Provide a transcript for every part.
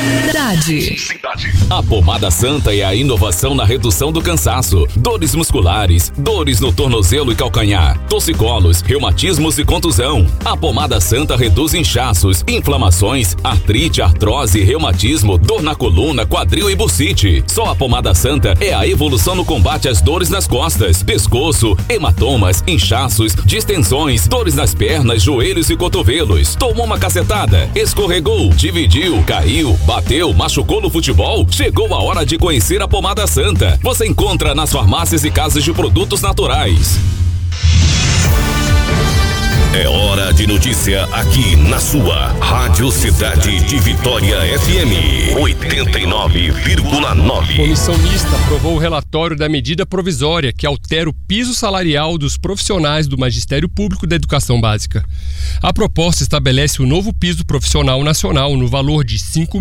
Cidade. A pomada Santa é a inovação na redução do cansaço, dores musculares, dores no tornozelo e calcanhar, torcicolos, reumatismos e contusão. A pomada Santa reduz inchaços, inflamações, artrite, artrose, reumatismo, dor na coluna, quadril e bursite. Só a pomada Santa é a evolução no combate às dores nas costas, pescoço, hematomas, inchaços, distensões, dores nas pernas, joelhos e cotovelos. Tomou uma cacetada, escorregou, dividiu, caiu, bateu, machucou no futebol? Chegou a hora de conhecer a pomada Santa. Você encontra nas farmácias e casas de produtos naturais. É hora de notícia aqui na sua Rádio Cidade de Vitória FM 89,9. Comissão mista aprovou o relatório da medida provisória que altera o piso salarial dos profissionais do Magistério Público da Educação Básica. A proposta estabelece o novo piso profissional nacional no valor de R$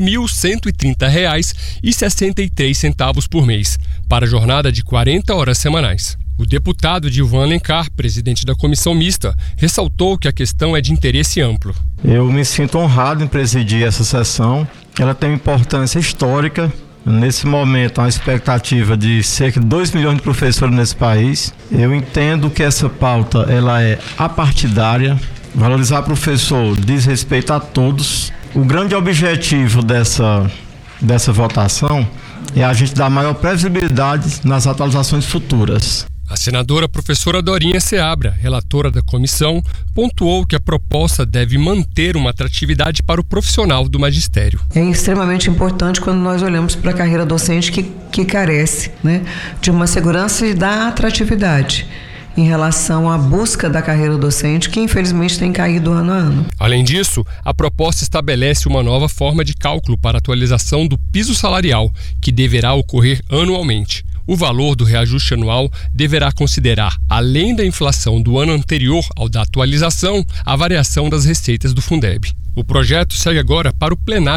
5.130,63 por mês, para a jornada de 40 horas semanais. O deputado Dilvan Alencar, presidente da comissão mista, ressaltou que a questão é de interesse amplo. Eu me sinto honrado em presidir essa sessão. Ela tem importância histórica. Nesse momento, há uma expectativa de cerca de 2 milhões de professores nesse país. Eu entendo que essa pauta ela é apartidária. Valorizar o professor diz respeito a todos. O grande objetivo dessa votação é a gente dar maior previsibilidade nas atualizações futuras. A senadora professora Dorinha Seabra, relatora da comissão, pontuou que a proposta deve manter uma atratividade para o profissional do magistério. É extremamente importante quando nós olhamos para a carreira docente que carece, de uma segurança e da atratividade em relação à busca da carreira docente, que infelizmente tem caído ano a ano. Além disso, a proposta estabelece uma nova forma de cálculo para a atualização do piso salarial, que deverá ocorrer anualmente. O valor do reajuste anual deverá considerar, além da inflação do ano anterior ao da atualização, a variação das receitas do Fundeb. O projeto segue agora para o plenário